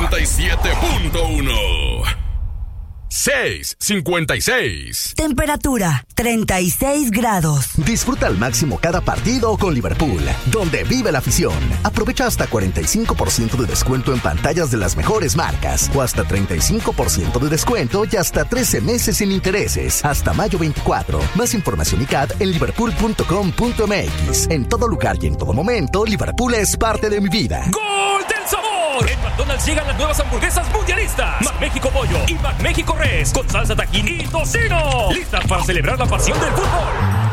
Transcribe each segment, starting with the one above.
97.1. 6:56. Temperatura 36 grados. Disfruta al máximo cada partido con Liverpool, donde vive la afición. Aprovecha hasta 45% de descuento en pantallas de las mejores marcas, o hasta 35% de descuento y hasta 13 meses sin intereses, hasta mayo 24. Más información y CAD en liverpool.com.mx. En todo lugar y en todo momento, Liverpool es parte de mi vida. ¡Gol del sabor! En McDonald's llegan las nuevas hamburguesas mundialistas. McMéxico Pollo y McMéxico Res con salsa tajín y tocino. Listas para celebrar la pasión del fútbol.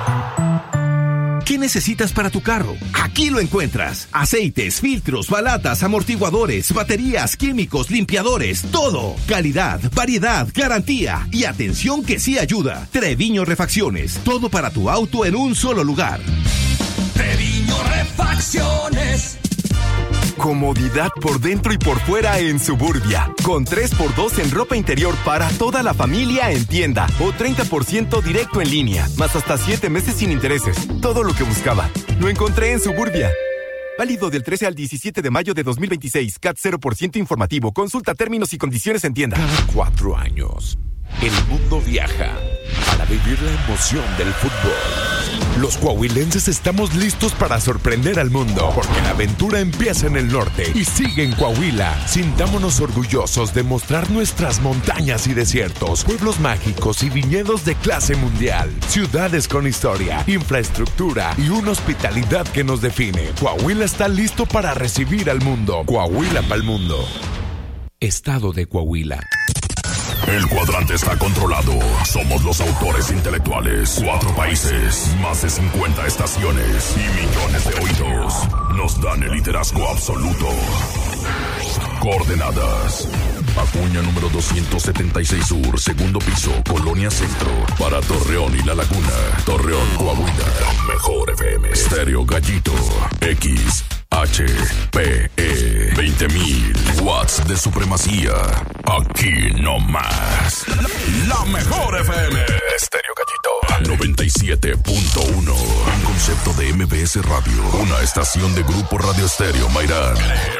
¿Qué necesitas para tu carro? Aquí lo encuentras. Aceites, filtros, balatas, amortiguadores, baterías, químicos, limpiadores, todo. Calidad, variedad, garantía y atención que sí ayuda. Treviño Refacciones. Todo para tu auto en un solo lugar. Treviño Refacciones. Comodidad por dentro y por fuera en Suburbia. Con 3x2 en ropa interior para toda la familia en tienda. O 30% directo en línea. Más hasta 7 meses sin intereses. Todo lo que buscaba. Lo encontré en Suburbia. Válido del 13 al 17 de mayo de 2026. CAT 0% informativo. Consulta términos y condiciones en tienda. Cada 4 años, el mundo viaja para vivir la emoción del fútbol. Los coahuilenses estamos listos para sorprender al mundo, porque la aventura empieza en el norte y sigue en Coahuila. Sintámonos orgullosos de mostrar nuestras montañas y desiertos, pueblos mágicos y viñedos de clase mundial, ciudades con historia, infraestructura y una hospitalidad que nos define. Coahuila está listo para recibir al mundo. Coahuila pa'l mundo. Estado de Coahuila. El cuadrante está controlado. Somos los autores intelectuales. 4 países, más de 50 estaciones y millones de oídos. Nos dan el liderazgo absoluto. Coordenadas: Acuña número 276 Sur, segundo piso, Colonia Centro. Para Torreón y La Laguna. Torreón, Coahuila. Mejor FM. Estéreo Gallito. XHPE. 20,000 watts de supremacía. Aquí no más. La mejor FM. Estéreo Gallito. 97.1. Un concepto de MBS Radio. Una estación de Grupo Radio Estéreo Mairán.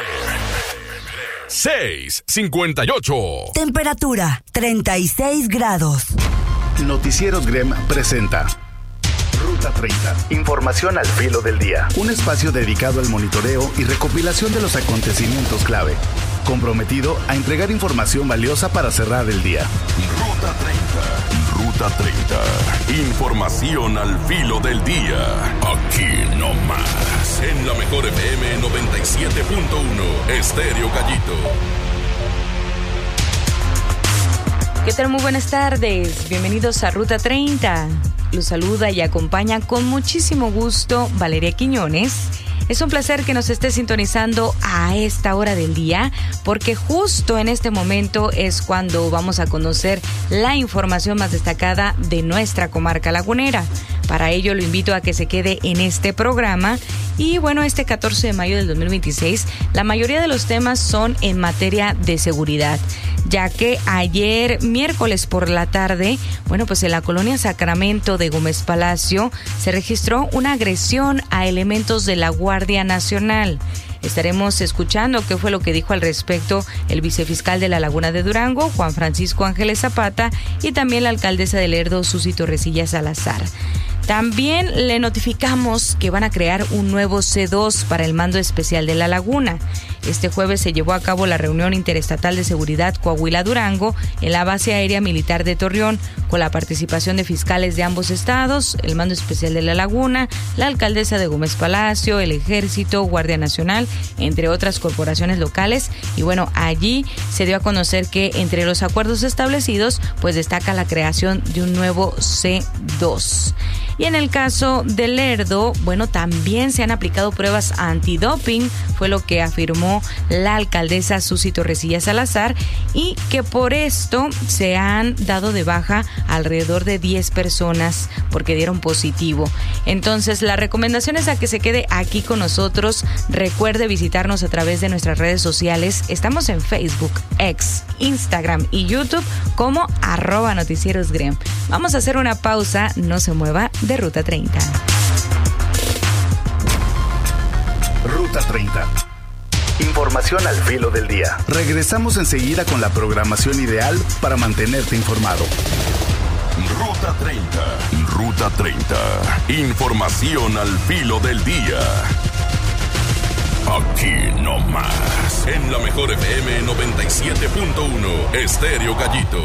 6:58. Temperatura 36 grados. Noticieros Grem presenta Ruta 30. Información al filo del día. Un espacio dedicado al monitoreo y recopilación de los acontecimientos clave. Comprometido a entregar información valiosa para cerrar el día. Ruta 30. Ruta 30. Información al filo del día. Aquí no más. En la mejor FM 97.1. Estéreo Gallito. ¿Qué tal? Muy buenas tardes. Bienvenidos a Ruta 30. Los saluda y acompaña con muchísimo gusto Valeria Quiñones. Es un placer que nos esté sintonizando a esta hora del día, porque justo en este momento es cuando vamos a conocer la información más destacada de nuestra comarca lagunera. Para ello lo invito a que se quede en este programa. Y bueno, este 14 de mayo del 2026, la mayoría de los temas son en materia de seguridad, ya que ayer miércoles por la tarde, pues en la colonia Sacramento de Gómez Palacio se registró una agresión a elementos de la Guardia Nacional. Estaremos escuchando qué fue lo que dijo al respecto el vicefiscal de la Laguna de Durango, Juan Francisco Ángeles Zapata, y también la alcaldesa de Lerdo, Susi Torrecilla Salazar. También le notificamos que van a crear un nuevo C2 para el Mando Especial de la Laguna. Este jueves se llevó a cabo la reunión interestatal de seguridad Coahuila-Durango en la base aérea militar de Torreón, con la participación de fiscales de ambos estados, el Mando Especial de la Laguna, la alcaldesa de Gómez Palacio, el Ejército, Guardia Nacional, entre otras corporaciones locales. Y allí se dio a conocer que entre los acuerdos establecidos, destaca la creación de un nuevo C2. Y en el caso de Lerdo, también se han aplicado pruebas antidoping, fue lo que afirmó la alcaldesa Susi Torrecilla Salazar, y que por esto se han dado de baja alrededor de 10 personas porque dieron positivo. Entonces, la recomendación es a que se quede aquí con nosotros. Recuerde visitarnos a través de nuestras redes sociales. Estamos en Facebook, X, Instagram y YouTube como @noticierosgrem. Vamos a hacer una pausa, no se mueva de Ruta 30. Ruta 30. Información al filo del día. Regresamos enseguida con la programación ideal para mantenerte informado. Ruta 30. Ruta 30. Información al filo del día. Aquí no más. En la mejor FM 97.1. Estéreo Gallito.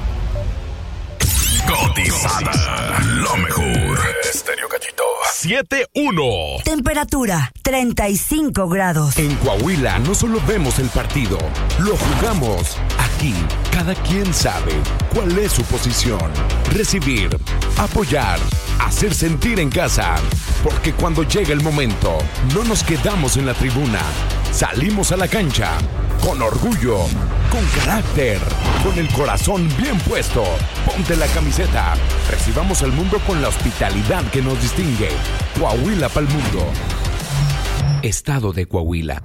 Cotizada. La mejor. Estéreo Gallito. 7-1. Temperatura 35 grados. En Coahuila no solo vemos el partido, lo jugamos. Aquí, cada quien sabe cuál es su posición. Recibir, apoyar, hacer sentir en casa. Porque cuando llega el momento, no nos quedamos en la tribuna. Salimos a la cancha, con orgullo, con carácter, con el corazón bien puesto. Ponte la camiseta. Recibamos al mundo con la hospitalidad que nos distingue. Coahuila pa'l mundo. Estado de Coahuila.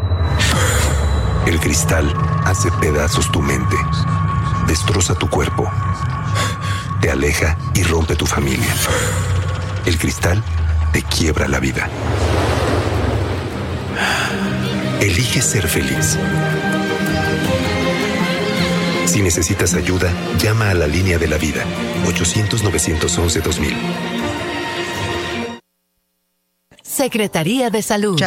El cristal hace pedazos tu mente, destroza tu cuerpo, te aleja y rompe tu familia. El cristal te quiebra la vida. Elige ser feliz. Si necesitas ayuda, llama a la línea de la vida, 800-911-2000. Secretaría de Salud.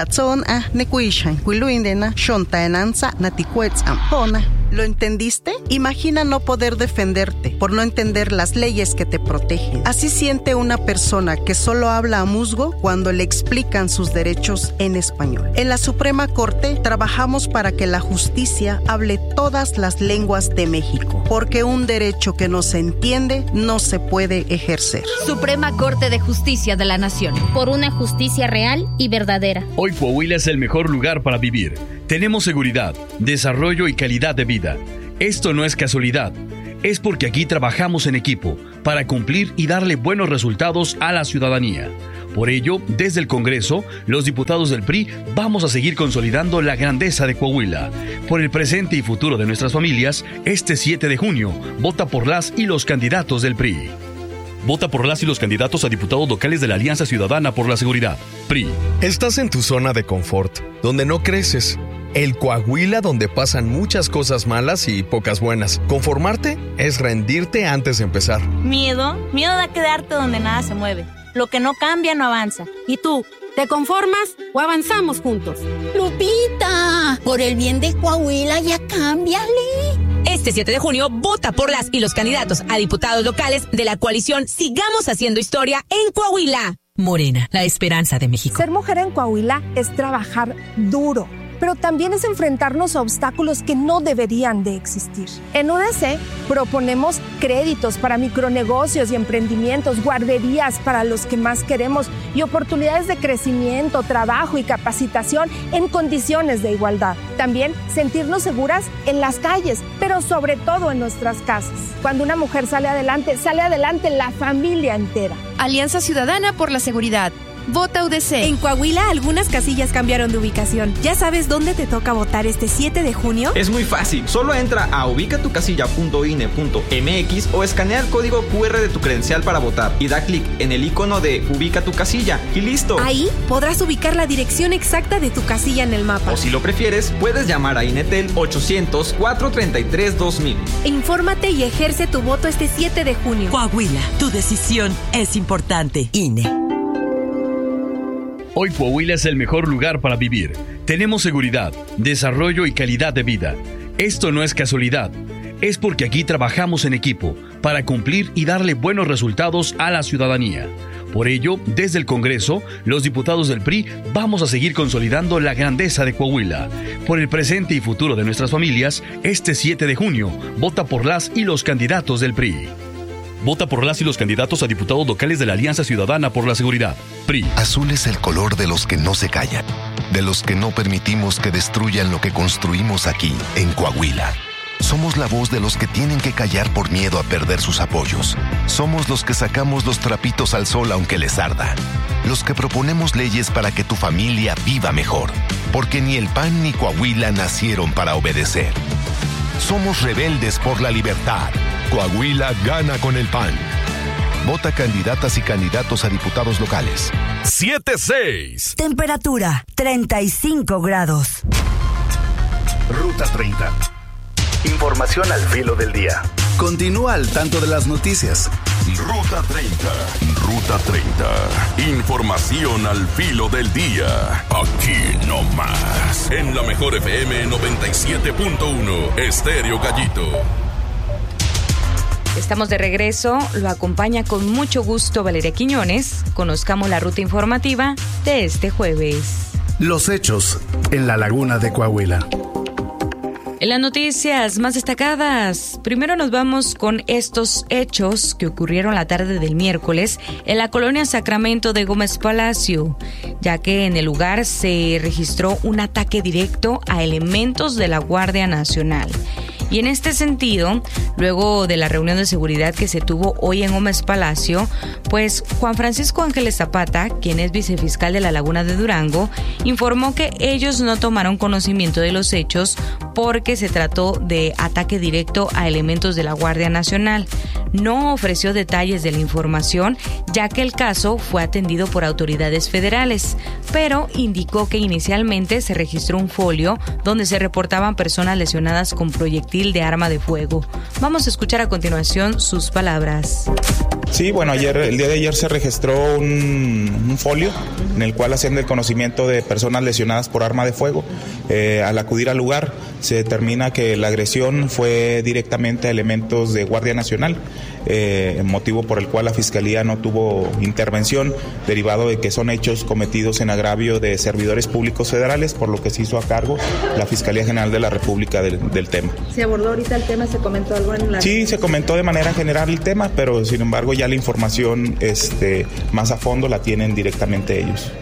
¿Lo entendiste? Imagina no poder defenderte por no entender las leyes que te protegen. Así siente una persona que solo habla a musgo cuando le explican sus derechos en español. En la Suprema Corte trabajamos para que la justicia hable todas las lenguas de México, porque un derecho que no se entiende no se puede ejercer. Suprema Corte de Justicia de la Nación. Por una justicia real y verdadera. Hoy Coahuila es el mejor lugar para vivir. Tenemos seguridad, desarrollo y calidad de vida. Esto no es casualidad. Es porque aquí trabajamos en equipo para cumplir y darle buenos resultados a la ciudadanía. Por ello, desde el Congreso, los diputados del PRI vamos a seguir consolidando la grandeza de Coahuila. Por el presente y futuro de nuestras familias, este 7 de junio, vota por las y los candidatos del PRI. Vota por las y los candidatos a diputados locales de la Alianza Ciudadana por la Seguridad, PRI. Estás en tu zona de confort, donde no creces. El Coahuila donde pasan muchas cosas malas y pocas buenas. Conformarte es rendirte antes de empezar. Miedo a quedarte donde nada se mueve. Lo que no cambia no avanza. ¿Y tú? ¿Te conformas o avanzamos juntos? Lupita, por el bien de Coahuila ya cámbiale. Este 7 de junio, vota por las y los candidatos a diputados locales de la coalición Sigamos Haciendo Historia en Coahuila. Morena, la esperanza de México. Ser mujer en Coahuila es trabajar duro, pero también es enfrentarnos a obstáculos que no deberían de existir. En UDC proponemos créditos para micronegocios y emprendimientos, guarderías para los que más queremos y oportunidades de crecimiento, trabajo y capacitación en condiciones de igualdad. También sentirnos seguras en las calles, pero sobre todo en nuestras casas. Cuando una mujer sale adelante la familia entera. Alianza Ciudadana por la Seguridad. Vota UDC. En Coahuila, algunas casillas cambiaron de ubicación. ¿Ya sabes dónde te toca votar este 7 de junio? Es muy fácil. Solo entra a ubicatucasilla.ine.mx o escanea el código QR de tu credencial para votar y da clic en el icono de Ubica tu casilla y listo. Ahí podrás ubicar la dirección exacta de tu casilla en el mapa. O si lo prefieres, puedes llamar a INETEL 800-433-2000. Infórmate y ejerce tu voto este 7 de junio. Coahuila, tu decisión es importante. INE. Hoy Coahuila es el mejor lugar para vivir. Tenemos seguridad, desarrollo y calidad de vida. Esto no es casualidad. Es porque aquí trabajamos en equipo para cumplir y darle buenos resultados a la ciudadanía. Por ello, desde el Congreso, los diputados del PRI vamos a seguir consolidando la grandeza de Coahuila. Por el presente y futuro de nuestras familias, este 7 de junio, vota por las y los candidatos del PRI. Vota por las y los candidatos a diputados locales de la Alianza Ciudadana por la Seguridad, PRI. Azul es el color de los que no se callan, de los que no permitimos que destruyan lo que construimos aquí, en Coahuila. Somos la voz de los que tienen que callar por miedo a perder sus apoyos. Somos los que sacamos los trapitos al sol aunque les arda. Los que proponemos leyes para que tu familia viva mejor. Porque ni el PAN ni Coahuila nacieron para obedecer. Somos rebeldes por la libertad. Coahuila gana con el PAN. Vota candidatas y candidatos a diputados locales. 7-6. Temperatura 35 grados. Ruta 30. Información al filo del día. Continúa al tanto de las noticias. Ruta 30. Ruta 30. Información al filo del día. Aquí no más. En la mejor FM 97.1. Estéreo Gallito. Estamos de regreso. Lo acompaña con mucho gusto Valeria Quiñones. Conozcamos la ruta informativa de este jueves. Los hechos en la laguna de Coahuila. En las noticias más destacadas, primero nos vamos con estos hechos que ocurrieron la tarde del miércoles en la colonia Sacramento de Gómez Palacio, ya que en el lugar se registró un ataque directo a elementos de la Guardia Nacional. Y en este sentido, luego de la reunión de seguridad que se tuvo hoy en Gómez Palacio, pues Juan Francisco Ángeles Zapata, quien es vicefiscal de la Laguna de Durango, informó que ellos no tomaron conocimiento de los hechos porque se trató de ataque directo a elementos de la Guardia Nacional. No ofreció detalles de la información, ya que el caso fue atendido por autoridades federales, pero indicó que inicialmente se registró un folio donde se reportaban personas lesionadas con proyectil de arma de fuego. Vamos a escuchar a continuación sus palabras. Sí, bueno, el día de ayer se registró un folio en el cual hacían el conocimiento de personas lesionadas por arma de fuego. Al acudir al lugar se determina que la agresión fue directamente a elementos de Guardia Nacional, motivo por el cual la Fiscalía no tuvo intervención, derivado de que son hechos cometidos en agravio de servidores públicos federales, por lo que se hizo a cargo la Fiscalía General de la República del tema. ¿Se abordó ahorita el tema? ¿Se comentó algo en la...? Sí, se comentó de manera general el tema, pero sin embargo ya la información más a fondo la tienen directamente ellos.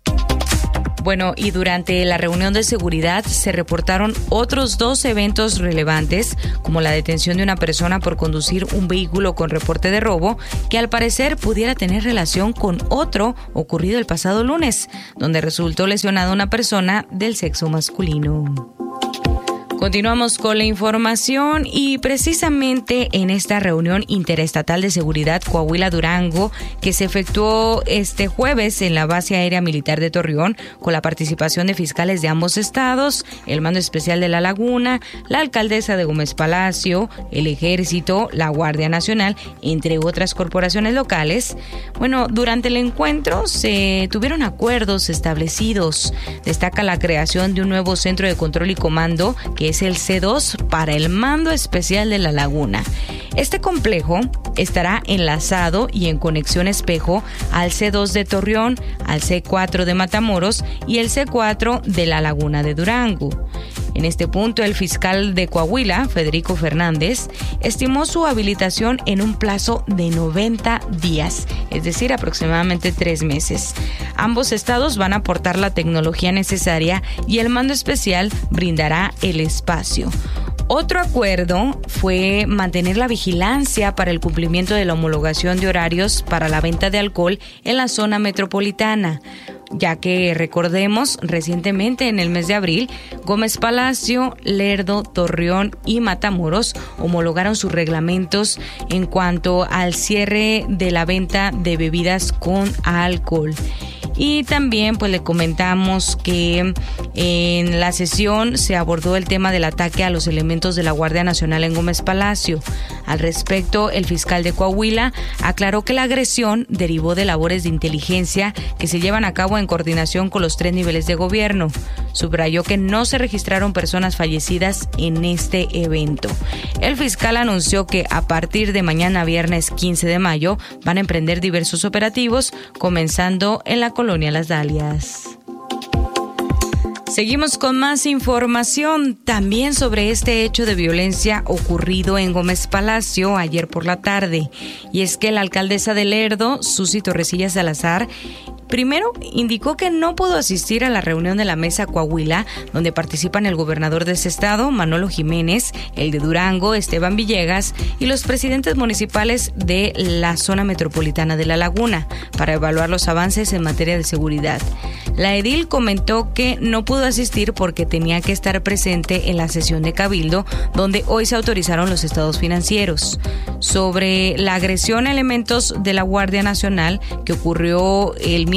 Bueno, y durante la reunión de seguridad se reportaron otros 2 eventos relevantes, como la detención de una persona por conducir un vehículo con reporte de robo, que al parecer pudiera tener relación con otro ocurrido el pasado lunes, donde resultó lesionada una persona del sexo masculino. Continuamos con la información y precisamente en esta reunión interestatal de seguridad Coahuila-Durango que se efectuó este jueves en la base aérea militar de Torreón con la participación de fiscales de ambos estados, el Mando Especial de la Laguna, la alcaldesa de Gómez Palacio, el Ejército, la Guardia Nacional, entre otras corporaciones locales. Bueno, durante el encuentro se tuvieron acuerdos establecidos. Destaca la creación de un nuevo centro de control y comando que es el C2 para el Mando Especial de la Laguna. Este complejo estará enlazado y en conexión espejo al C2 de Torreón, al C4 de Matamoros y el C4 de la Laguna de Durango. En este punto, el fiscal de Coahuila, Federico Fernández, estimó su habilitación en un plazo de 90 días, es decir, aproximadamente 3 meses. Ambos estados van a aportar la tecnología necesaria y el mando especial brindará el espacio. Otro acuerdo fue mantener la vigilancia para el cumplimiento de la homologación de horarios para la venta de alcohol en la zona metropolitana, ya que recordemos, recientemente en el mes de abril, Gómez Palacio, Lerdo, Torreón y Matamoros homologaron sus reglamentos en cuanto al cierre de la venta de bebidas con alcohol. Y también pues le comentamos que en la sesión se abordó el tema del ataque a los elementos de la Guardia Nacional en Gómez Palacio. Al respecto, el fiscal de Coahuila aclaró que la agresión derivó de labores de inteligencia que se llevan a cabo en coordinación con los 3 niveles de gobierno. Subrayó que no se registraron personas fallecidas en este evento. El fiscal anunció que a partir de mañana viernes 15 de mayo van a emprender diversos operativos, comenzando en la colonia Las Dalias. Seguimos con más información también sobre este hecho de violencia ocurrido en Gómez Palacio ayer por la tarde. Y es que la alcaldesa de Lerdo, Susi Torrecilla Salazar, primero indicó que no pudo asistir a la reunión de la Mesa Coahuila, donde participan el gobernador de ese estado, Manolo Jiménez, el de Durango, Esteban Villegas, y los presidentes municipales de la zona metropolitana de La Laguna, para evaluar los avances en materia de seguridad. La edil comentó que no pudo asistir porque tenía que estar presente en la sesión de Cabildo, donde hoy se autorizaron los estados financieros. Sobre la agresión a elementos de la Guardia Nacional que ocurrió el miércoles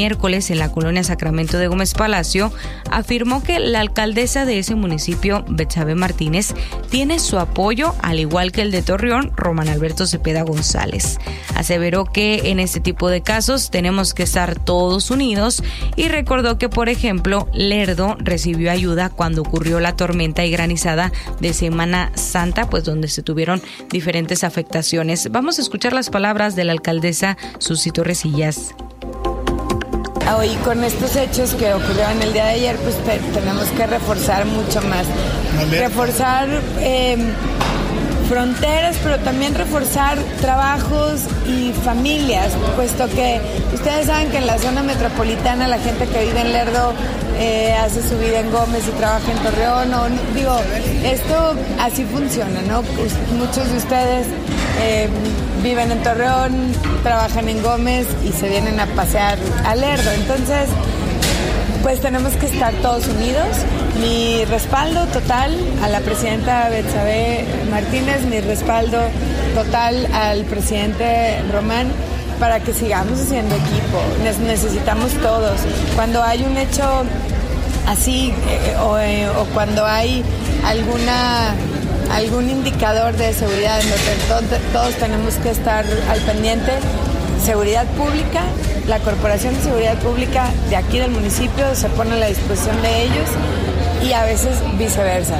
miércoles en la colonia Sacramento de Gómez Palacio, afirmó que la alcaldesa de ese municipio, Betsabe Martínez, tiene su apoyo, al igual que el de Torreón, Román Alberto Cepeda González. Aseveró que en este tipo de casos tenemos que estar todos unidos y recordó que, por ejemplo, Lerdo recibió ayuda cuando ocurrió la tormenta y granizada de Semana Santa, pues donde se tuvieron diferentes afectaciones. Vamos a escuchar las palabras de la alcaldesa Susi Torresillas. Hoy con estos hechos que ocurrieron el día de ayer, pues tenemos que reforzar mucho más. Reforzar fronteras, pero también reforzar trabajos y familias, puesto que ustedes saben que en la zona metropolitana la gente que vive en Lerdo hace su vida en Gómez y trabaja en Torreón. Esto así funciona, ¿no? Muchos de ustedes viven en Torreón, trabajan en Gómez y se vienen a pasear a Lerdo. Entonces, pues tenemos que estar todos unidos. Mi respaldo total a la presidenta Betsabe Martínez, mi respaldo total al presidente Román, para que sigamos haciendo equipo. Necesitamos todos. Cuando hay un hecho así o cuando hay algún indicador de seguridad en donde todos tenemos que estar al pendiente, seguridad pública, la Corporación de Seguridad Pública de aquí del municipio se pone a la disposición de ellos y a veces viceversa.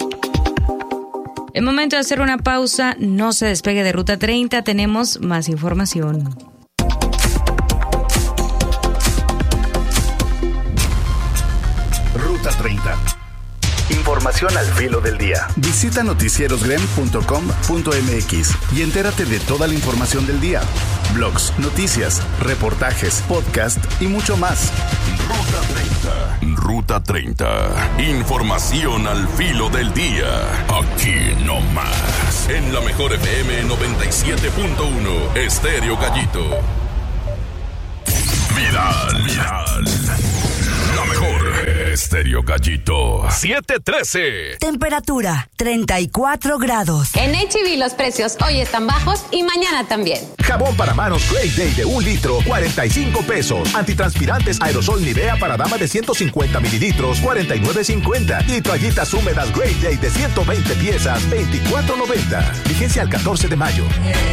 Es momento de hacer una pausa, no se despegue de Ruta 30, tenemos más información. Ruta 30. Información al filo del día. Visita noticierosgrem.com.mx y entérate de toda la información del día. Blogs, noticias, reportajes, podcast y mucho más. Ruta 30. Información al filo del día. Aquí no más. En la mejor FM 97.1 Estéreo Gallito. Vidal. La mejor Estéreo Gallito. 713. Temperatura 34 grados. En H-E-B los precios hoy están bajos y mañana también. Jabón para manos Great Day de 1 litro, 45 pesos. Antitranspirantes aerosol Nivea para dama de 150 mililitros, 49.50. Y toallitas húmedas Great Day de 120 piezas, 24.90. Vigencia al 14 de mayo.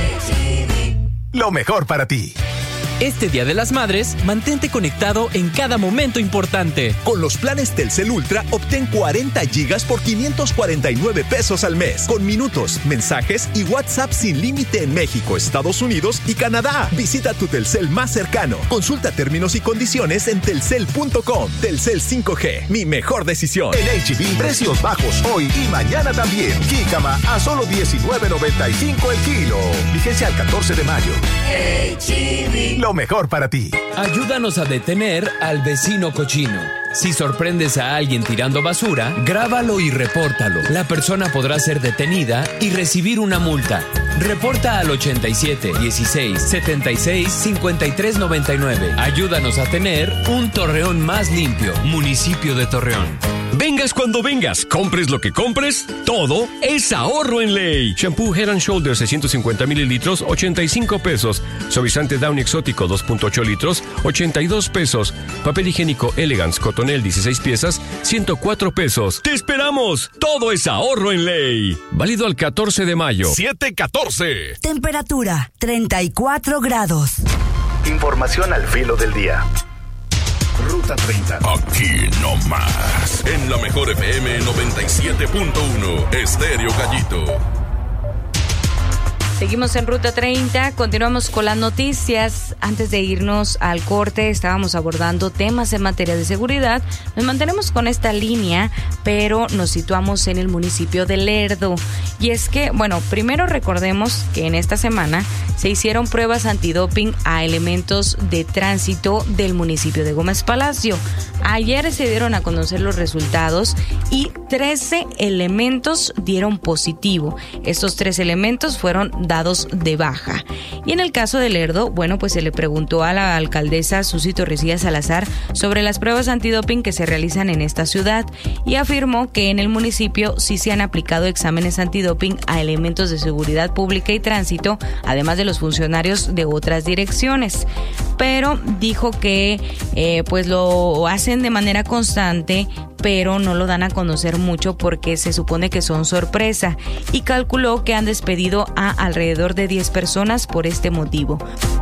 Lo mejor para ti. Este Día de las Madres, mantente conectado en cada momento importante. Con los planes Telcel Ultra, obtén 40 gigas por 549 pesos al mes. Con minutos, mensajes y WhatsApp sin límite en México, Estados Unidos y Canadá. Visita tu Telcel más cercano. Consulta términos y condiciones en telcel.com. Telcel 5G, mi mejor decisión. En H-E-B, precios bajos hoy y mañana también. Jícama a solo $19.95 el kilo. Vigencia al 14 de mayo. H-E-B. Lo mejor para ti. Ayúdanos a detener al vecino cochino. Si sorprendes a alguien tirando basura, grábalo y repórtalo. La persona podrá ser detenida y recibir una multa. Reporta al 87 16 76 53 99. Ayúdanos a tener un Torreón más limpio. Municipio de Torreón. Vengas cuando vengas, compres lo que compres, todo es ahorro en ley. Shampoo Head & Shoulders 650 mililitros, 85 pesos. Suavizante Downy Exótico 2.8 litros, 82 pesos. Papel higiénico Elegance Cotonel 16 piezas, 104 pesos. ¡Te esperamos! Todo es ahorro en ley. Válido al 14 de mayo. 714. Temperatura 34 grados. Información al filo del día. Ruta 30. Aquí no más. En la mejor FM 97.1 Estéreo Gallito. Seguimos en Ruta 30, continuamos con las noticias. Antes de irnos al corte, estábamos abordando temas en materia de seguridad. Nos mantenemos con esta línea, pero nos situamos en el municipio de Lerdo. Y es que, bueno, primero recordemos que en esta semana se hicieron pruebas antidoping a elementos de tránsito del municipio de Gómez Palacio. Ayer se dieron a conocer los resultados y 13 elementos dieron positivo. Estos 3 elementos fueron dados de baja. Y en el caso de Lerdo, bueno, pues se le preguntó a la alcaldesa Susi Torresillas Salazar sobre las pruebas antidoping que se realizan en esta ciudad y afirmó que en el municipio sí se han aplicado exámenes antidoping a elementos de seguridad pública y tránsito, además de los funcionarios de otras direcciones. pero dijo que pues lo hacen de manera constante, pero no lo dan a conocer mucho porque se supone que son sorpresa, y calculó que han despedido a alrededor de 10 personas por este motivo.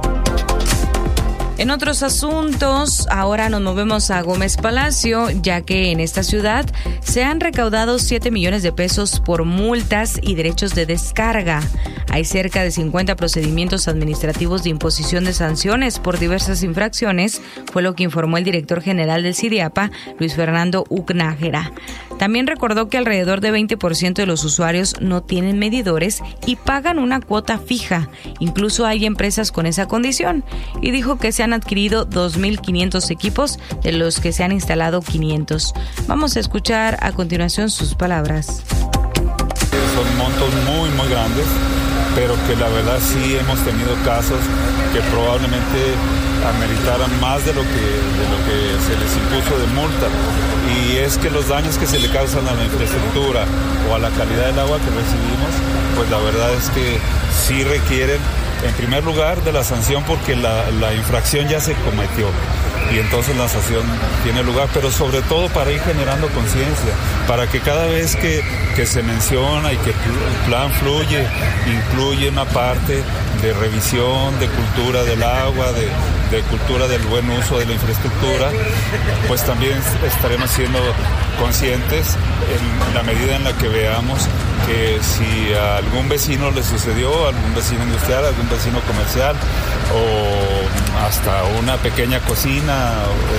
En otros asuntos, ahora nos movemos a Gómez Palacio, ya que en esta ciudad se han recaudado 7 millones de pesos por multas y derechos de descarga. Hay cerca de 50 procedimientos administrativos de imposición de sanciones por diversas infracciones, fue lo que informó el director general del CIDIAPA, Luis Fernando Ucnájera. También recordó que alrededor de 20% de los usuarios no tienen medidores y pagan una cuota fija. Incluso hay empresas con esa condición, y dijo que se han adquirido 2.500 equipos, de los que se han instalado 500. Vamos a escuchar a continuación sus palabras. Son montos muy grandes, pero que la verdad sí hemos tenido casos que probablemente ameritaran más de lo que se les impuso de multa. Y es que los daños que se le causan a la infraestructura o a la calidad del agua que recibimos, pues la verdad es que sí requieren, en primer lugar, de la sanción, porque la infracción ya se cometió y entonces la sanción tiene lugar, pero sobre todo para ir generando conciencia, para que cada vez que se menciona y que el plan fluye, incluye una parte de revisión, de cultura del agua, de cultura del buen uso de la infraestructura, pues también estaremos siendo conscientes en la medida en la que veamos que si a algún vecino le sucedió, a algún vecino industrial, a algún vecino comercial o hasta una pequeña cocina,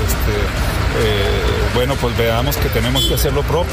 bueno, pues veamos que tenemos que hacer lo propio.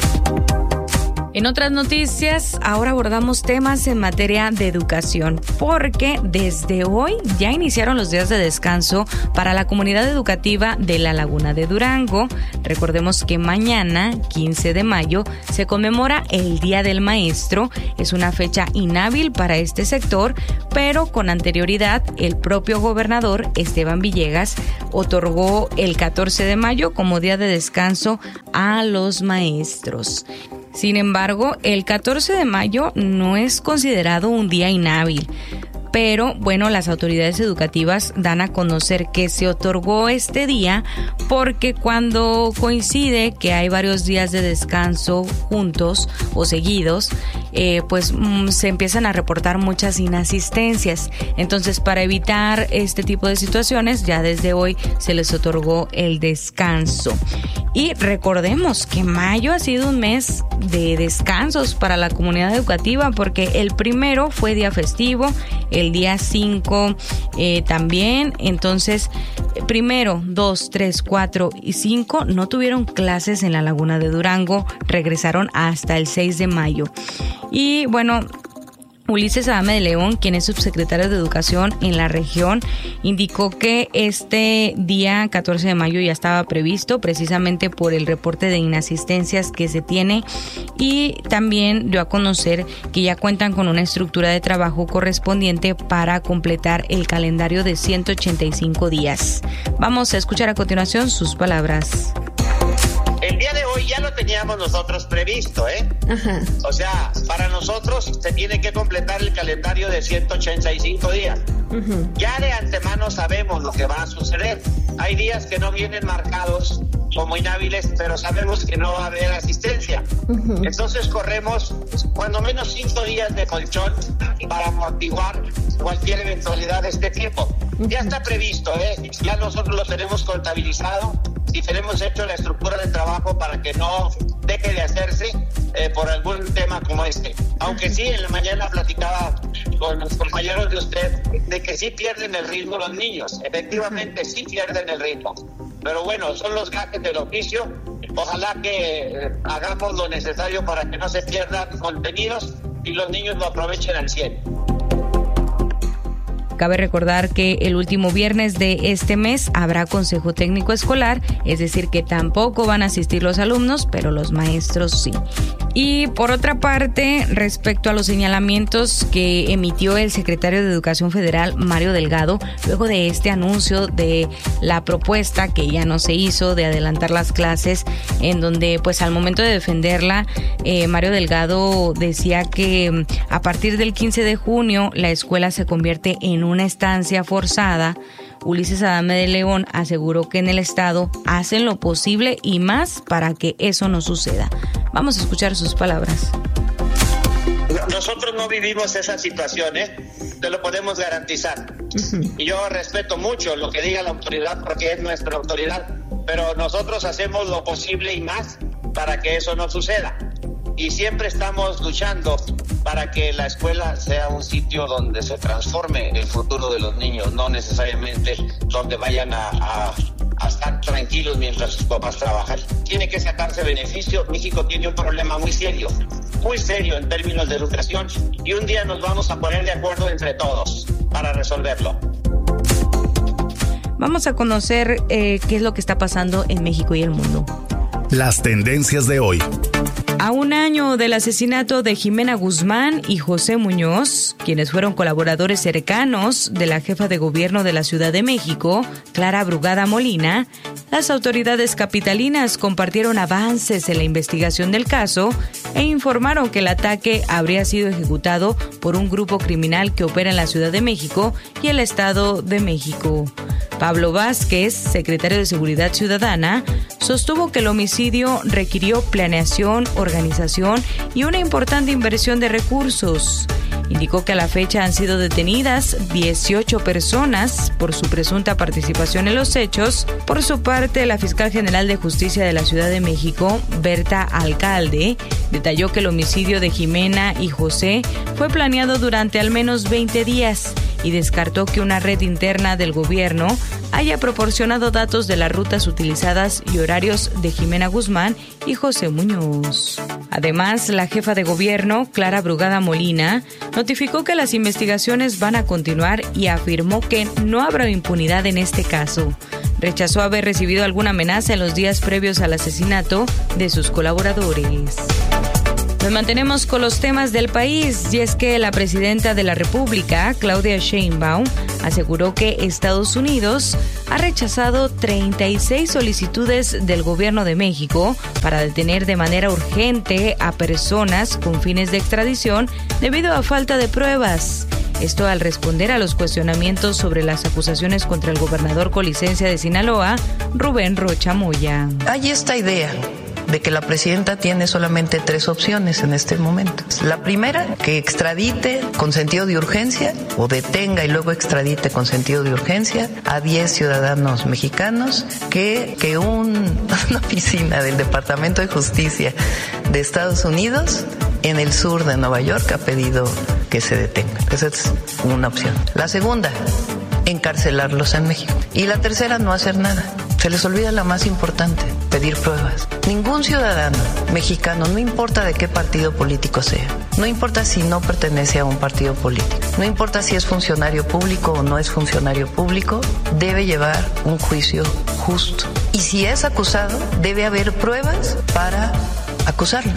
En otras noticias, ahora abordamos temas en materia de educación, porque desde hoy ya iniciaron los días de descanso para la comunidad educativa de la Laguna de Durango. Recordemos que mañana, 15 de mayo, se conmemora el Día del Maestro. Es una fecha inhábil para este sector, pero con anterioridad el propio gobernador Esteban Villegas otorgó el 14 de mayo como día de descanso a los maestros. Sin embargo, el 14 de mayo no es considerado un día inhábil, pero bueno, las autoridades educativas dan a conocer que se otorgó este día porque cuando coincide que hay varios días de descanso juntos o seguidos, pues se empiezan a reportar muchas inasistencias. Entonces, para evitar este tipo de situaciones, ya desde hoy se les otorgó el descanso. Y recordemos que mayo ha sido un mes de descansos para la comunidad educativa, porque el primero fue día festivo, el día 5 también. Entonces, primero, 2, 3, 4 y 5 no tuvieron clases en la Laguna de Durango, regresaron hasta el 6 de mayo. Y bueno, Ulises Adame de León, quien es subsecretario de Educación en la región, indicó que este día 14 de mayo ya estaba previsto precisamente por el reporte de inasistencias que se tiene, y también dio a conocer que ya cuentan con una estructura de trabajo correspondiente para completar el calendario de 185 días. Vamos a escuchar a continuación sus palabras. El día de hoy ya lo teníamos nosotros previsto, ¿eh? Ajá. O sea, para nosotros se tiene que completar el calendario de 185 días. Uh-huh. Ya de antemano sabemos lo que va a suceder. Hay días que no vienen marcados como inhábiles, pero sabemos que no va a haber asistencia. Uh-huh. Entonces corremos cuando menos 5 días de colchón para amortiguar cualquier eventualidad de este tipo. Uh-huh. Ya está previsto, ¿eh? Ya nosotros lo tenemos contabilizado y tenemos hecho la estructura de trabajo para que no deje de hacerse por algún tema como este. Aunque sí, en la mañana platicaba con los compañeros de usted de que sí pierden el ritmo los niños. Efectivamente, sí pierden el ritmo. Pero bueno, son los gajes del oficio. Ojalá que hagamos lo necesario para que no se pierdan contenidos y los niños lo aprovechen al 100%. Cabe recordar que el último viernes de este mes habrá consejo técnico escolar, es decir que tampoco van a asistir los alumnos, pero los maestros sí. Y por otra parte, respecto a los señalamientos que emitió el secretario de Educación Federal, Mario Delgado, luego de este anuncio de la propuesta que ya no se hizo de adelantar las clases, en donde pues al momento de defenderla, Mario Delgado decía que a partir del 15 de junio la escuela se convierte en una estancia forzada. Ulises Adame de León aseguró que en el estado hacen lo posible y más para que eso no suceda. Vamos a escuchar sus palabras. Nosotros no vivimos esa situación, te lo podemos garantizar. Y yo respeto mucho lo que diga la autoridad porque es nuestra autoridad, pero nosotros hacemos lo posible y más para que eso no suceda. Y siempre estamos luchando para que la escuela sea un sitio donde se transforme el futuro de los niños, no necesariamente donde vayan a estar tranquilos mientras sus papás trabajan. Tiene que sacarse beneficio. México tiene un problema muy serio en términos de educación, y un día nos vamos a poner de acuerdo entre todos para resolverlo. Vamos a conocer qué es lo que está pasando en México y el mundo. Las tendencias de hoy. A un año del asesinato de Jimena Guzmán y José Muñoz, quienes fueron colaboradores cercanos de la jefa de gobierno de la Ciudad de México, Clara Brugada Molina, las autoridades capitalinas compartieron avances en la investigación del caso e informaron que el ataque habría sido ejecutado por un grupo criminal que opera en la Ciudad de México y el Estado de México. Pablo Vázquez, secretario de Seguridad Ciudadana, sostuvo que el homicidio requirió planeación, organización y una importante inversión de recursos. Indicó que a la fecha han sido detenidas 18 personas por su presunta participación en los hechos. Por su parte, la fiscal general de Justicia de la Ciudad de México, Berta Alcalde, detalló que el homicidio de Jimena y José fue planeado durante al menos 20 días y descartó que una red interna del gobierno haya proporcionado datos de las rutas utilizadas y horarios de Jimena Guzmán y José Muñoz. Además, la jefa de gobierno, Clara Brugada Molina, notificó que las investigaciones van a continuar y afirmó que no habrá impunidad en este caso. Rechazó haber recibido alguna amenaza en los días previos al asesinato de sus colaboradores. Nos mantenemos con los temas del país, y es que la presidenta de la República, Claudia Sheinbaum, aseguró que Estados Unidos ha rechazado 36 solicitudes del gobierno de México para detener de manera urgente a personas con fines de extradición debido a falta de pruebas. Esto al responder a los cuestionamientos sobre las acusaciones contra el gobernador con licencia de Sinaloa, Rubén Rocha Moya. Hay esta idea de que la presidenta tiene solamente 3 opciones en este momento. La primera, que extradite con sentido de urgencia, o detenga y luego extradite con sentido de urgencia a 10 ciudadanos mexicanos que una oficina del Departamento de Justicia de Estados Unidos en el sur de Nueva York ha pedido que se detenga. Esa es una opción. La segunda, encarcelarlos en México. Y la tercera, no hacer nada. Se les olvida la más importante, pedir pruebas. Ningún ciudadano mexicano, no importa de qué partido político sea, no importa si no pertenece a un partido político, no importa si es funcionario público o no es funcionario público, debe llevar un juicio justo. Y si es acusado, debe haber pruebas para acusarlo.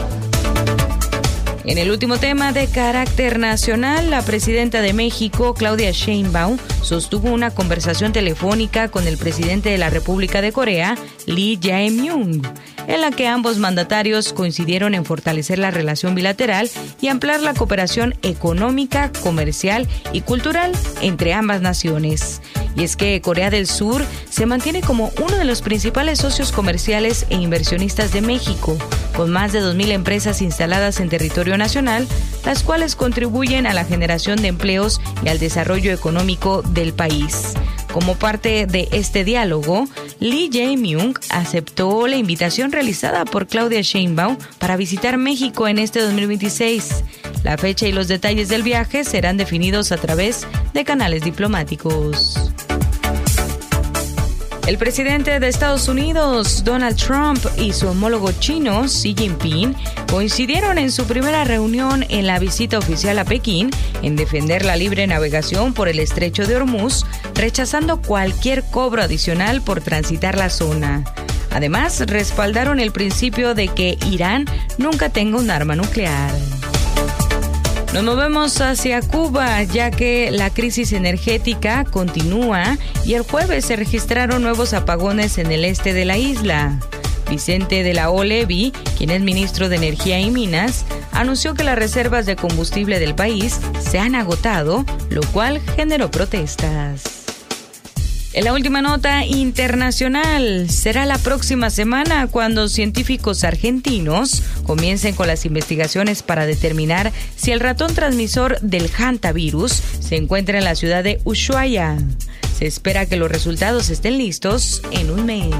En el último tema de carácter nacional, la presidenta de México, Claudia Sheinbaum, sostuvo una conversación telefónica con el presidente de la República de Corea, Lee Jae-myung, en la que ambos mandatarios coincidieron en fortalecer la relación bilateral y ampliar la cooperación económica, comercial y cultural entre ambas naciones. Y es que Corea del Sur se mantiene como uno de los principales socios comerciales e inversionistas de México, con más de 2,000 empresas instaladas en territorio nacional, las cuales contribuyen a la generación de empleos y al desarrollo económico del país. Como parte de este diálogo, Lee Jae-myung aceptó la invitación realizada por Claudia Sheinbaum para visitar México en este 2026. La fecha y los detalles del viaje serán definidos a través de canales diplomáticos. El presidente de Estados Unidos, Donald Trump, y su homólogo chino, Xi Jinping, coincidieron en su primera reunión en la visita oficial a Pekín en defender la libre navegación por el estrecho de Hormuz, rechazando cualquier cobro adicional por transitar la zona. Además, respaldaron el principio de que Irán nunca tenga un arma nuclear. Nos movemos hacia Cuba, ya que la crisis energética continúa y el jueves se registraron nuevos apagones en el este de la isla. Vicente de la O. Levi, quien es ministro de Energía y Minas, anunció que las reservas de combustible del país se han agotado, lo cual generó protestas. En la última nota internacional, será la próxima semana cuando científicos argentinos comiencen con las investigaciones para determinar si el ratón transmisor del hantavirus se encuentra en la ciudad de Ushuaia. Se espera que los resultados estén listos en un mes.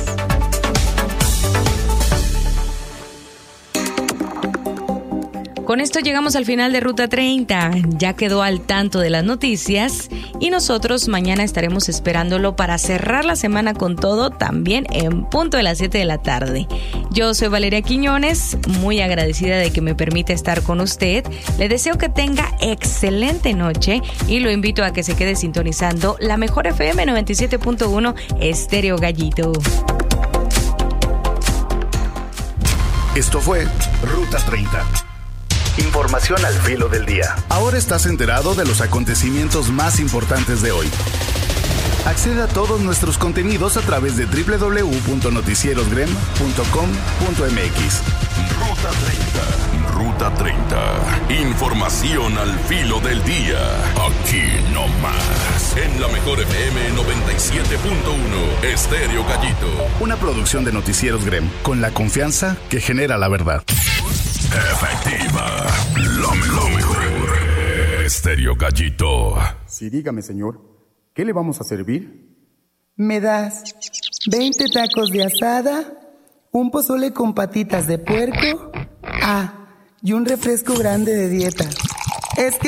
Con esto llegamos al final de Ruta 30. Ya quedó al tanto de las noticias y nosotros mañana estaremos esperándolo para cerrar la semana con todo, también en punto de las 7 de la tarde. Yo soy Valeria Quiñones, muy agradecida de que me permita estar con usted. Le deseo que tenga excelente noche y lo invito a que se quede sintonizando la mejor FM 97.1 Estéreo Gallito. Esto fue Ruta 30. Información al filo del día. Ahora estás enterado de los acontecimientos más importantes de hoy. Accede a todos nuestros contenidos a través de www.noticierosgrem.com.mx. Ruta 30. Información al filo del día. Aquí no más. En la mejor FM 97.1 Estéreo Gallito. Una producción de Noticieros Grem, con la confianza que genera la verdad. Efectiva. Lo mejor. Estéreo Gallito. Sí, dígame, señor. ¿Qué le vamos a servir? ¿Me das 20 tacos de asada, un pozole con patitas de puerco? Y un refresco grande de dieta. Es que